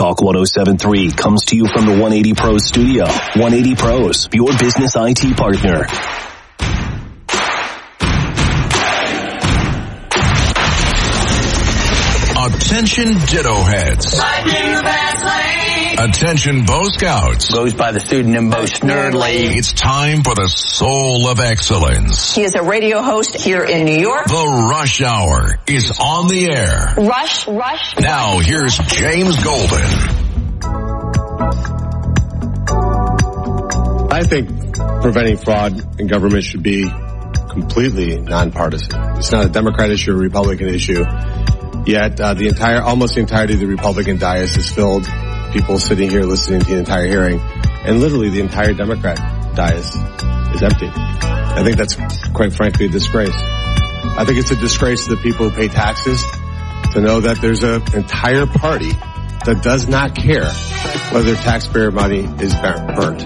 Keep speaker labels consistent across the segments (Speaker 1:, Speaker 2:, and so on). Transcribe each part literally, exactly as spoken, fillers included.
Speaker 1: Talk one oh seven point three comes to you from the one eighty Pros studio. one eighty Pros, your business I T partner.
Speaker 2: Attention Ditto Heads. Attention Bo Scouts.
Speaker 3: Goes by the pseudonym Bo Snerdley.
Speaker 2: It's time for the Soul of Excellence.
Speaker 4: He is a radio host here in New York.
Speaker 2: The Rush Hour is on the air.
Speaker 4: Rush, rush.
Speaker 2: Now here's James Golden.
Speaker 5: I think preventing fraud in government should be completely nonpartisan. It's not a Democrat issue or a Republican issue. Yet uh, the entire, almost the entirety of the Republican dais is filled. People sitting here listening to the entire hearing, and literally the entire Democrat dais is empty. I think that's quite frankly a disgrace. I think it's a disgrace to the people who pay taxes to know that there's an entire party that does not care whether taxpayer money is burnt.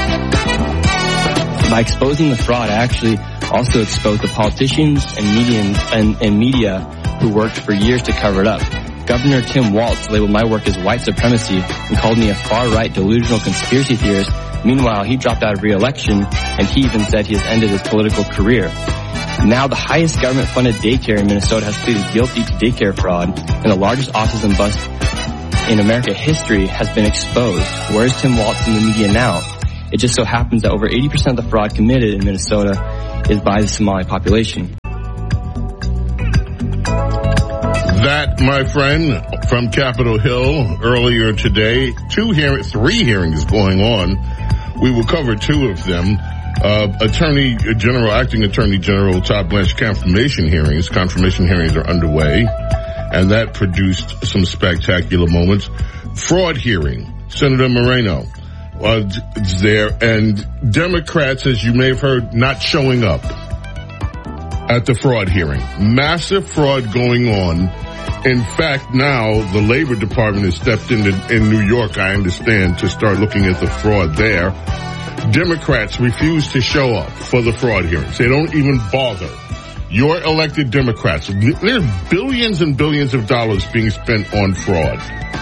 Speaker 6: By exposing the fraud, I actually also exposed the politicians and media and, and media who worked for years to cover it up. Governor Tim Walz labeled my work as white supremacy and called me a far-right delusional conspiracy theorist. Meanwhile, he dropped out of re-election, and he even said he has ended his political career. Now, the highest government-funded daycare in Minnesota has pleaded guilty to daycare fraud, and the largest autism bust in American history has been exposed. Where is Tim Walz in the media now? It just so happens that over eighty percent of the fraud committed in Minnesota is by the Somali population.
Speaker 7: That, my friend, from Capitol Hill earlier today. Two hear- three hearings going on. We will cover two of them. Uh, Attorney General, Acting Attorney General Todd Blanche confirmation hearings. Confirmation hearings are underway, and that produced some spectacular moments. Fraud hearing. Senator Moreno uh, is there, and Democrats, as you may have heard, not showing up at the fraud hearing. Massive fraud going on. In fact, now the Labor Department has stepped in in New York, I understand, to start looking at the fraud there. Democrats refuse to show up for the fraud hearings. They don't even bother. Your elected Democrats, there's billions and billions of dollars being spent on fraud.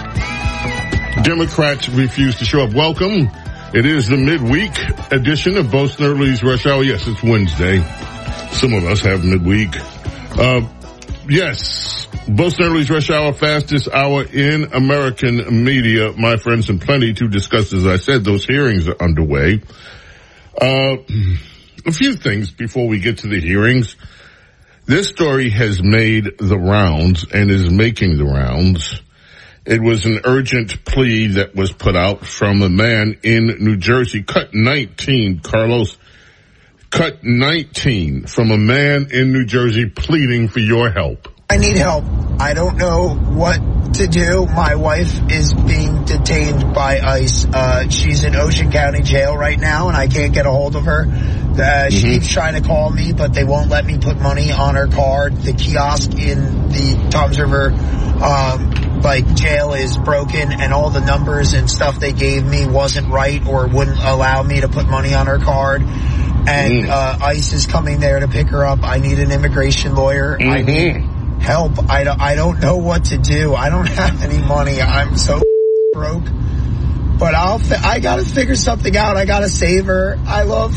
Speaker 7: Democrats refuse to show up. Welcome. It is the midweek edition of Bo Snerdley's Rush Hour. Yes, it's Wednesday. Some of us have midweek. Uh, yes, Bo Snerdley's Rush Hour, fastest hour in American media, my friends, and plenty to discuss. As I said, those hearings are underway. Uh, a few things before we get to the hearings. This story has made the rounds and is making the rounds. It was an urgent plea that was put out from a man in New Jersey, cut nineteen, Carlos. Cut nineteen from a man in New Jersey pleading for your help.
Speaker 8: I need help. I don't know what to do. My wife is being detained by ICE. Uh, she's in Ocean County Jail right now, and I can't get a hold of her. Uh, mm-hmm. She keeps trying to call me, but they won't let me put money on her card. The kiosk in the Toms River, um, like jail is broken, and all the numbers and stuff they gave me wasn't right or wouldn't allow me to put money on her card. And mm. uh, ICE is coming there to pick her up. I need an immigration lawyer. Mm-hmm. I need help. I don't, I don't know what to do. I don't have any money. I'm so broke. But I'll, fi- I gotta figure something out. I gotta save her. I love,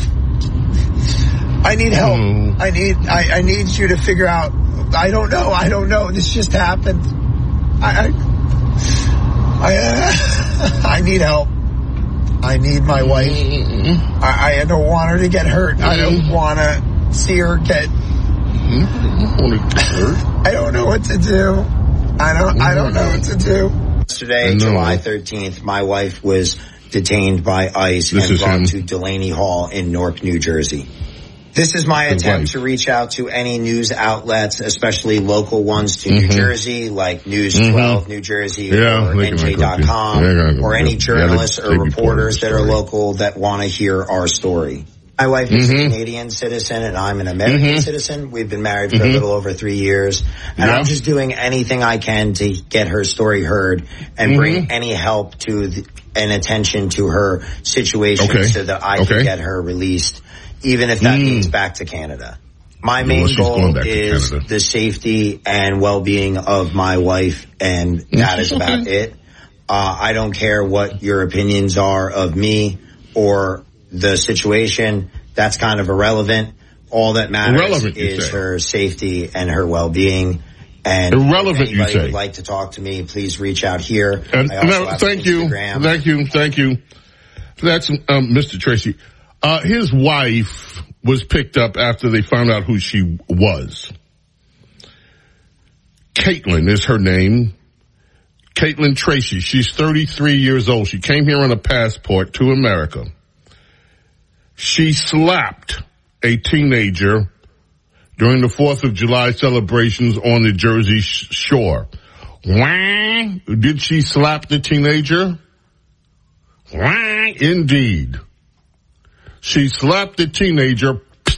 Speaker 8: I need help. Mm. I need, I, I need you to figure out. I don't know. I don't know. This just happened. I, I, I, uh, I need help. I need my wife. I, I don't want her to get hurt. I don't want to see her get. I don't know what to do. I don't. I don't know what to do.
Speaker 3: Yesterday, July thirteenth, my wife was detained by ICE this and brought him. to Delaney Hall in Newark, New Jersey. This is my Good attempt wife. to reach out to any news outlets, especially local ones to mm-hmm. New Jersey, like News twelve, mm-hmm. New Jersey, yeah, or N J dot com, yeah, or any journalists yeah, or reporters that are local that want to hear our story. My wife is mm-hmm. a Canadian citizen, and I'm an American mm-hmm. citizen. We've been married for mm-hmm. a little over three years, and yeah. I'm just doing anything I can to get her story heard and mm-hmm. bring any help to the, and attention to her situation okay. so that I okay. can get her released, even if that mm. means back to Canada. My main well, goal is the safety and well-being of my wife, and that is about it. Uh, I don't care what your opinions are of me or the situation. That's kind of irrelevant. All that matters
Speaker 7: Irrelevant,
Speaker 3: is her safety and her well-being. And
Speaker 7: irrelevant,
Speaker 3: if
Speaker 7: you
Speaker 3: anybody
Speaker 7: say.
Speaker 3: would like to talk to me, please reach out here.
Speaker 7: And,
Speaker 3: I also
Speaker 7: no,
Speaker 3: have
Speaker 7: thank you,
Speaker 3: Instagram.
Speaker 7: thank you, thank you. That's um, Mister Tracy. Uh, his wife was picked up after they found out who she was. Caitlin is her name. Caitlin Tracy. She's thirty-three years old. She came here on a passport to America. She slapped a teenager during the fourth of July celebrations on the Jersey sh- shore. Wah! Did she slap the teenager? Wah! Indeed. She slapped the teenager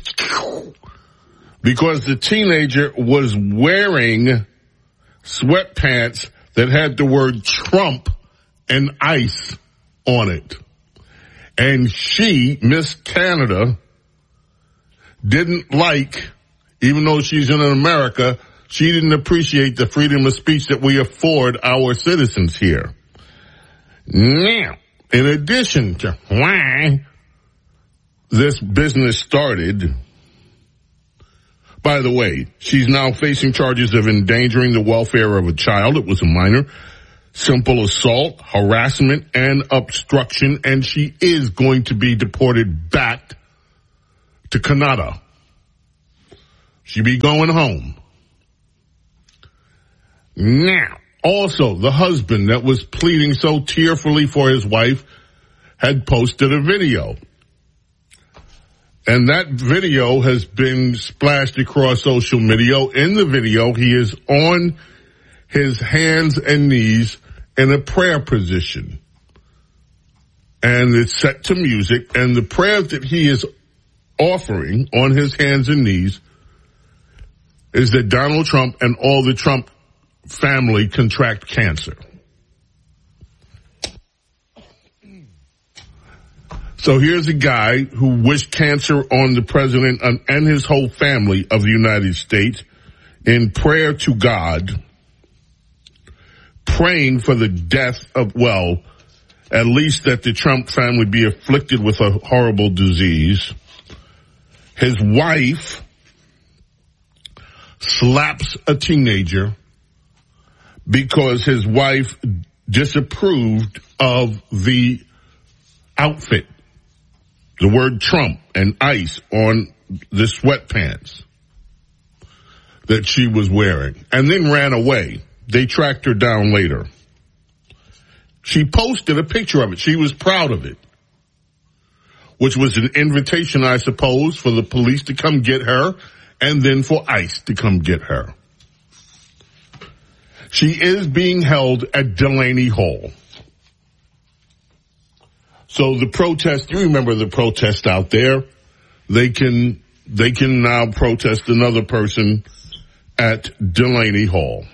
Speaker 7: because the teenager was wearing sweatpants that had the word Trump and ICE on it. And she, Miss Canada, didn't like, even though she's in America, she didn't appreciate the freedom of speech that we afford our citizens here. Now, in addition to why this business started, by the way, she's now facing charges of endangering the welfare of a child. It was a minor. Simple assault, harassment, and obstruction, and she is going to be deported back to Canada. She'll be going home. Now, also, the husband that was pleading so tearfully for his wife had posted a video. And that video has been splashed across social media. In the video, he is on his hands and knees in a prayer position. And it's set to music. And the prayer that he is offering on his hands and knees is that Donald Trump and all the Trump family contract cancer. So here's a guy who wished cancer on the president and his whole family of the United States in prayer to God, praying for the death of, well, at least that the Trump family be afflicted with a horrible disease. His wife slaps a teenager because his wife disapproved of the outfit, the word Trump and ICE on the sweatpants that she was wearing, and then ran away. They tracked her down later. She posted a picture of it. She was proud of it, which was an invitation, I suppose, for the police to come get her and then for ICE to come get her. She is being held at Delaney Hall. So the protest, you remember the protest out there? They can, they can now protest another person at Delaney Hall.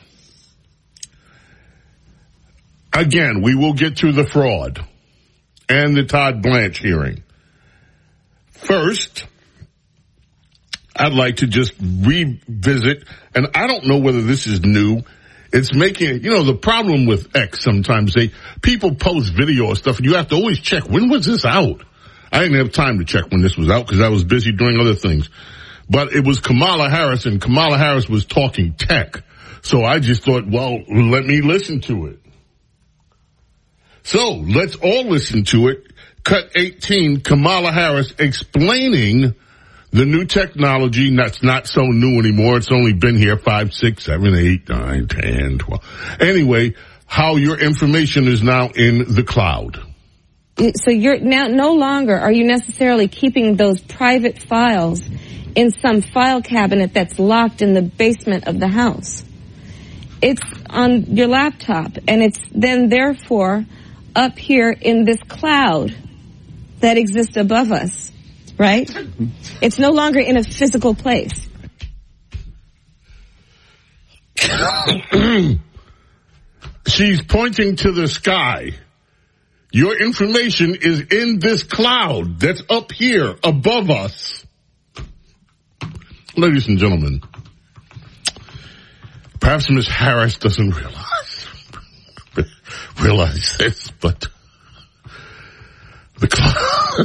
Speaker 7: Again, we will get to the fraud and the Todd Blanche hearing. First, I'd like to just revisit, and I don't know whether this is new. It's making, you know, the problem with X sometimes, they, people post video or stuff and you have to always check, when was this out? I didn't have time to check when this was out because I was busy doing other things. But it was Kamala Harris, and Kamala Harris was talking tech. So I just thought, well, let me listen to it. So let's all listen to it. Cut eighteen, Kamala Harris explaining the new technology that's not so new anymore. It's only been here five, six, seven, eight, nine, ten, twelve. Anyway, how your information is now in the cloud.
Speaker 9: So you're now no longer are you necessarily keeping those private files in some file cabinet that's locked in the basement of the house. It's on your laptop, and it's then therefore up here in this cloud that exists above us, right? It's no longer in a physical place.
Speaker 7: She's pointing to the sky. Your information is in this cloud that's up here above us. Ladies and gentlemen, perhaps Miz Harris doesn't realize realize this, but the cloud,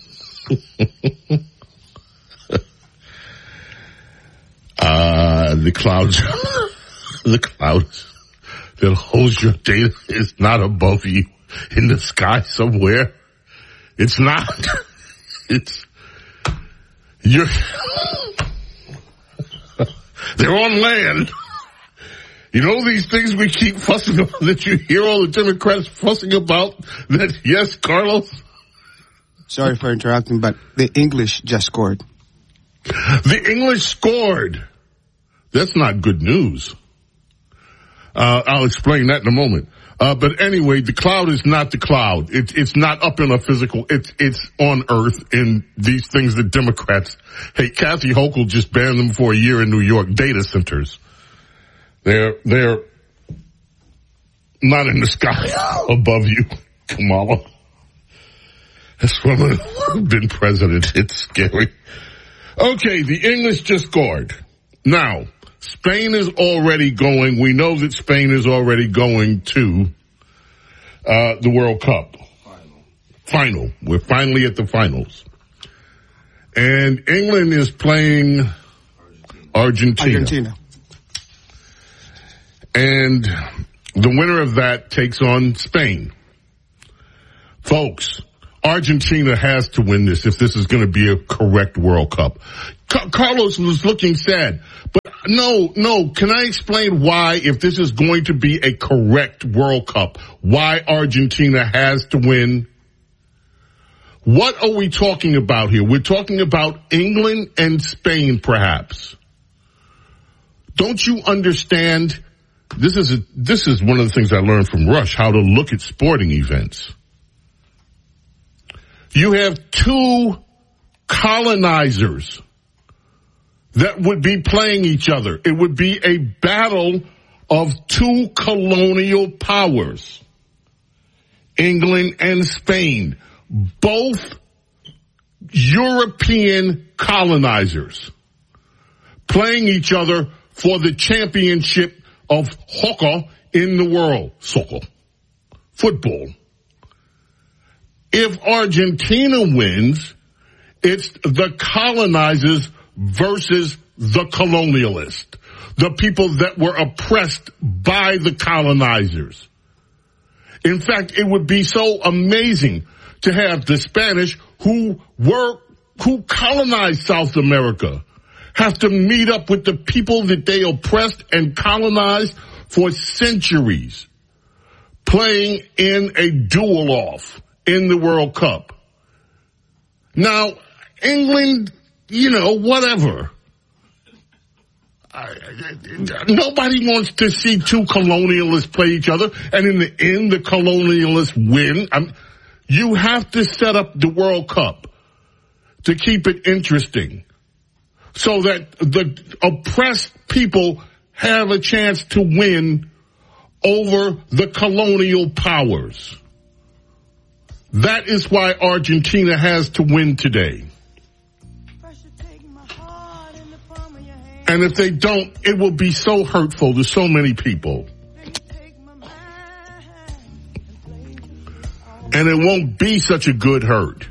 Speaker 7: uh, the clouds, the clouds that holds your data is not above you in the sky somewhere. It's not. It's, you're, they're on land. You know these things we keep fussing about, that you hear all the Democrats fussing about, that, yes, Carlos?
Speaker 10: Sorry for interrupting, but the English just scored.
Speaker 7: The English scored. That's not good news. Uh, I'll explain that in a moment. Uh, but anyway, the cloud is not the cloud. It's, it's not up in a physical, it's, it's on Earth in these things that Democrats hate. Kathy Hochul just banned them for a year in New York, data centers. They're, they're not in the sky above you, Kamala. This woman has been president. It's scary. Okay, the English just scored. Now, Spain is already going. We know that Spain is already going to uh the World Cup. Final. Final. We're finally at the finals. And England is playing Argentina.
Speaker 10: Argentina.
Speaker 7: And the winner of that takes on Spain. Folks, Argentina has to win this if this is going to be a correct World Cup. Ca- Carlos was looking sad. But no, no, can I explain why, if this is going to be a correct World Cup, why Argentina has to win? What are we talking about here? We're talking about England and Spain, perhaps. Don't you understand? This is a, this is one of the things I learned from Rush, how to look at sporting events. You have two colonizers that would be playing each other. It would be a battle of two colonial powers, England and Spain, both European colonizers playing each other for the championship of soccer in the world. Soccer. Football. If Argentina wins, it's the colonizers versus the colonialists, the people that were oppressed by the colonizers. In fact, it would be so amazing to have the Spanish, who were, who colonized South America, have to meet up with the people that they oppressed and colonized for centuries, playing in a duel-off in the World Cup. Now, England, you know, whatever. I, I, nobody wants to see two colonialists play each other, and in the end, the colonialists win. I'm, you have to set up the World Cup to keep it interesting, so that the oppressed people have a chance to win over the colonial powers. That is why Argentina has to win today. And if they don't, it will be so hurtful to so many people. And it won't be such a good hurt.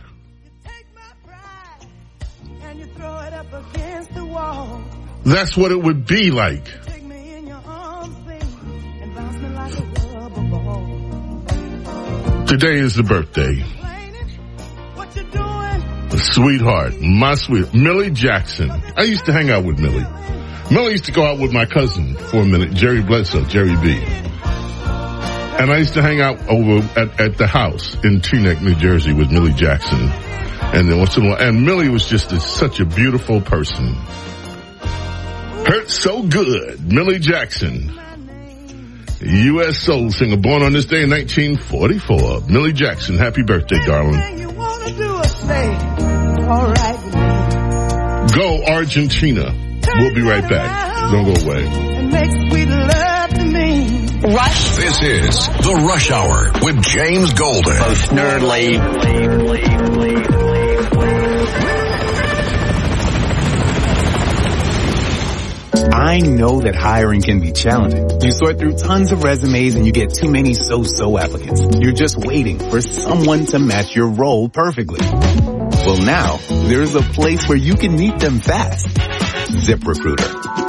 Speaker 7: That's what it would be like. Today is the birthday. Sweetheart, my sweet, Millie Jackson. I used to hang out with Millie. Millie used to go out with my cousin for a minute, Jerry Bledsoe, Jerry B. And I used to hang out over at, at the house in Teaneck, New Jersey with Millie Jackson. And then once in a while, and Millie was just a, such a beautiful person. Hurt so good. Millie Jackson. U S soul singer, born on this day in nineteen forty-four. Millie Jackson, happy birthday, darling. Go Argentina. We'll be right back. Don't go away.
Speaker 2: Rush. This is the Rush Hour with James Golden.
Speaker 1: Both nerdly.
Speaker 11: I know that hiring can be challenging. You sort through tons of resumes and you get too many so-so applicants. You're just waiting for someone to match your role perfectly. Well, now, there's a place where you can meet them fast. ZipRecruiter.